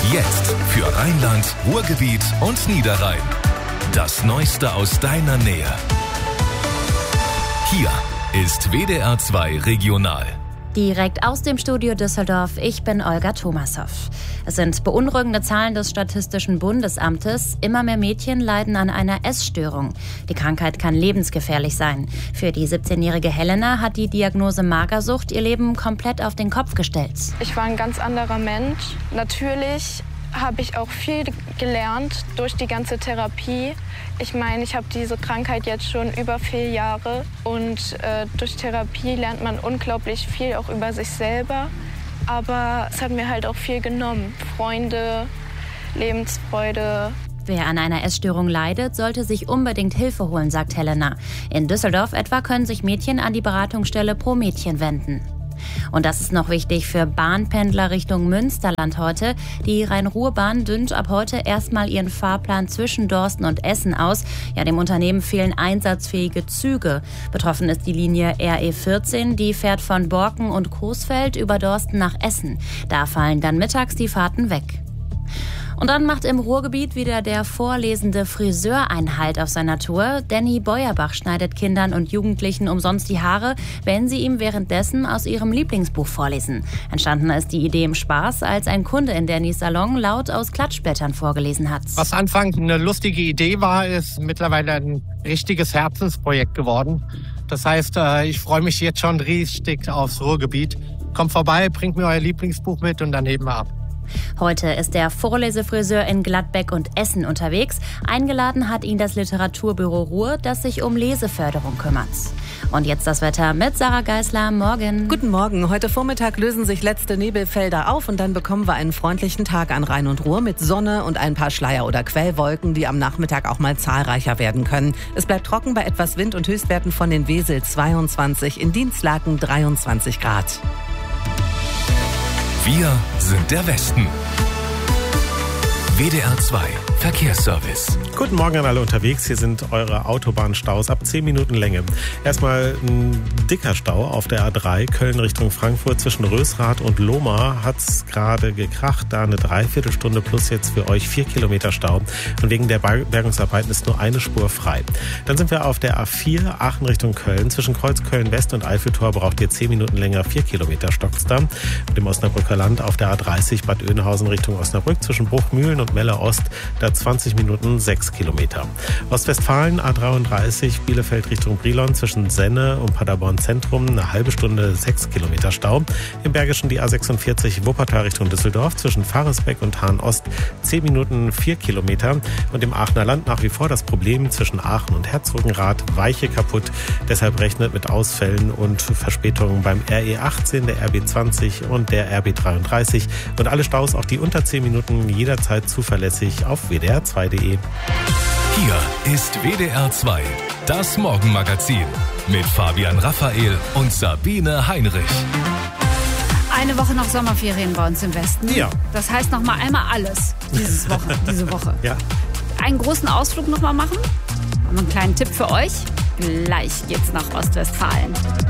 Jetzt für Rheinland, Ruhrgebiet und Niederrhein. Das Neueste aus deiner Nähe. Hier ist WDR 2 Regional. Direkt aus dem Studio Düsseldorf, ich bin Olga Thomashoff. Es sind beunruhigende Zahlen des Statistischen Bundesamtes. Immer mehr Mädchen leiden an einer Essstörung. Die Krankheit kann lebensgefährlich sein. Für die 17-jährige Helena hat die Diagnose Magersucht ihr Leben komplett auf den Kopf gestellt. Ich war ein ganz anderer Mensch. Natürlich habe ich auch viel gelernt durch die ganze Therapie. Ich meine, ich habe diese Krankheit jetzt schon über 4 Jahre und durch Therapie lernt man unglaublich viel auch über sich selber. Aber es hat mir halt auch viel genommen. Freunde, Lebensfreude. Wer an einer Essstörung leidet, sollte sich unbedingt Hilfe holen, sagt Helena. In Düsseldorf etwa können sich Mädchen an die Beratungsstelle Pro Mädchen wenden. Und das ist noch wichtig für Bahnpendler Richtung Münsterland heute. Die Rhein-Ruhr-Bahn dünnt ab heute erstmal ihren Fahrplan zwischen Dorsten und Essen aus. Ja, dem Unternehmen fehlen einsatzfähige Züge. Betroffen ist die Linie RE14, die fährt von Borken und Coesfeld über Dorsten nach Essen. Da fallen dann mittags die Fahrten weg. Und dann macht im Ruhrgebiet wieder der vorlesende Friseur einen Halt auf seiner Tour. Danny Beuerbach schneidet Kindern und Jugendlichen umsonst die Haare, wenn sie ihm währenddessen aus ihrem Lieblingsbuch vorlesen. Entstanden ist die Idee im Spaß, als ein Kunde in Dannys Salon laut aus Klatschblättern vorgelesen hat. Was anfangs eine lustige Idee war, ist mittlerweile ein richtiges Herzensprojekt geworden. Das heißt, ich freue mich jetzt schon richtig aufs Ruhrgebiet. Kommt vorbei, bringt mir euer Lieblingsbuch mit und dann heben wir ab. Heute ist der Vorlesefriseur in Gladbeck und Essen unterwegs. Eingeladen hat ihn das Literaturbüro Ruhr, das sich um Leseförderung kümmert. Und jetzt das Wetter mit Sarah Geisler. Morgen. Guten Morgen. Heute Vormittag lösen sich letzte Nebelfelder auf und dann bekommen wir einen freundlichen Tag an Rhein und Ruhr mit Sonne und ein paar Schleier- oder Quellwolken, die am Nachmittag auch mal zahlreicher werden können. Es bleibt trocken bei etwas Wind und Höchstwerten von den Wesel 22, in Dienstlaken 23 Grad. Wir sind der Westen. WDR 2 Verkehrsservice. Guten Morgen an alle unterwegs. Hier sind eure Autobahnstaus ab 10 Minuten Länge. Erstmal ein dicker Stau auf der A3 Köln Richtung Frankfurt zwischen Rösrath und Lohmar. Hat's gerade gekracht. Da eine Dreiviertelstunde plus jetzt für euch 4 Kilometer Stau. Und wegen der Bergungsarbeiten ist nur eine Spur frei. Dann sind wir auf der A4 Aachen Richtung Köln. Zwischen Kreuzköln West und Eiffeltor braucht ihr 10 Minuten länger. 4 Kilometer stockt's da. Und im Osnabrücker Land auf der A30 Bad Oeynhausen Richtung Osnabrück zwischen Bruchmühlen und Melle Ost. Da 20 Minuten 6 Kilometer. Ostwestfalen A33 Bielefeld Richtung Brilon zwischen Senne und Paderborn Zentrum eine halbe Stunde 6 Kilometer Stau. Im Bergischen die A46 Wuppertal Richtung Düsseldorf zwischen Faresbeck und Hahn Ost 10 Minuten 4 Kilometer. Und im Aachener Land nach wie vor das Problem zwischen Aachen und Herzogenrath, Weiche kaputt. Deshalb rechnet mit Ausfällen und Verspätungen beim RE18, der RB20 und der RB33. Und alle Staus, auch die unter 10 Minuten, jederzeit zuverlässig auf wdr2.de. Hier ist WDR 2, das Morgenmagazin mit Fabian Raphael und Sabine Heinrich. Eine Woche noch Sommerferien bei uns im Westen. Ja. Das heißt noch mal einmal alles diese Woche. Ja. Einen großen Ausflug noch mal machen. Und einen kleinen Tipp für euch. Gleich geht's nach Ostwestfalen.